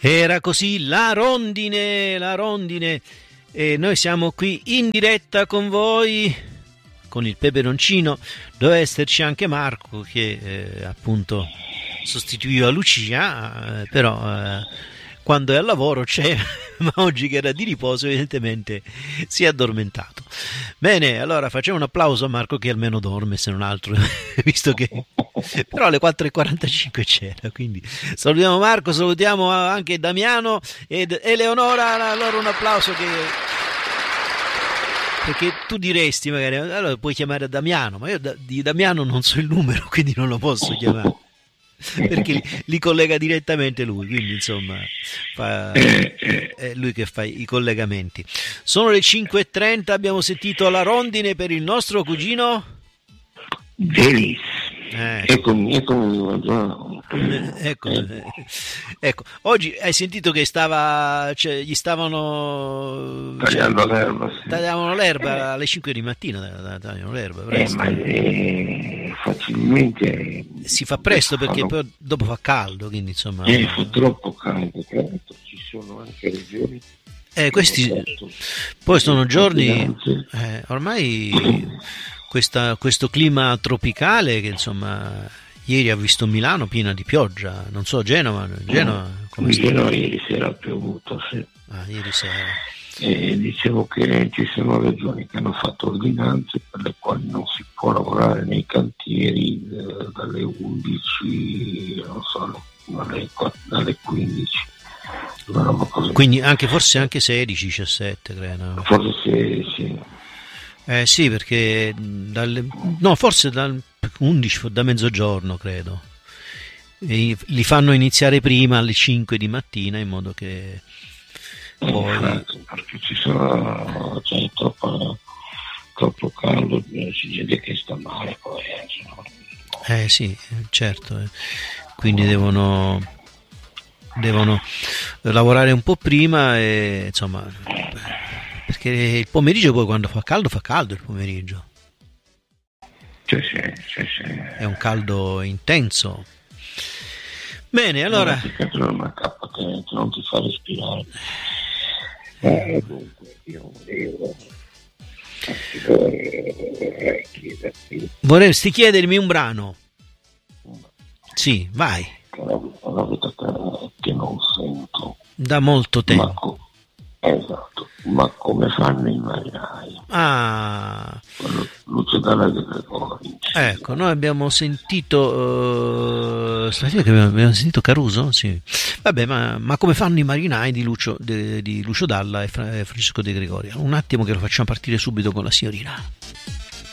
Era così la rondine, e noi siamo qui in diretta con voi, con il peperoncino. Doveva esserci anche Marco che appunto sostituiva Lucia, però quando è al lavoro c'è, ma oggi che era di riposo evidentemente si è addormentato. Bene, allora facciamo un applauso a Marco che almeno dorme, se non altro, visto che però alle 4:45 c'era, quindi salutiamo Marco, salutiamo anche Damiano ed Eleonora. Allora un applauso, perché tu diresti magari, allora puoi chiamare Damiano, ma io di Damiano non so il numero, quindi non lo posso chiamare, perché li collega direttamente lui, quindi insomma è lui che fa i collegamenti. Sono le 5:30, abbiamo sentito la rondine per il nostro cugino Delis. Eccomi. Ecco, oggi hai sentito che gli stavano tagliando l'erba, sì. Tagliavano l'erba alle 5 di mattina, tagliano l'erba ma facilmente si fa presto perché poi dopo fa caldo, quindi insomma fa troppo caldo, ci sono anche regioni questi poi sono giorni ormai questo clima tropicale che insomma ieri ha visto Milano piena di pioggia, non so Genova come Genova ieri sera ha piovuto, sì. Ieri sera. E dicevo che ci sono regioni che hanno fatto ordinanze per le quali non si può lavorare nei cantieri dalle 11, non so, dalle 15. Quindi forse anche 16, 17 credo. Forse sì. Sì, perché forse dal 11 da mezzogiorno credo. E li fanno iniziare prima alle 5 di mattina in modo che poi perché c'è troppo caldo, si vede che sta male poi. Sì, certo. Quindi devono lavorare un po' prima e insomma, perché il pomeriggio poi quando fa caldo il pomeriggio. Sì. È un caldo intenso. Bene, allora una cappa che non ti fa respirare. Dunque io vorresti chiedermi un brano? Sì, vai. Una vita che non sento da molto tempo. Esatto, ma come fanno i marinai? Lucio Dalla De Gregori. Ecco, noi abbiamo sentito abbiamo sentito Caruso? Sì. Vabbè, ma come fanno i marinai di Lucio Dalla e Francesco De Gregorio? Un attimo che lo facciamo partire subito con la signorina.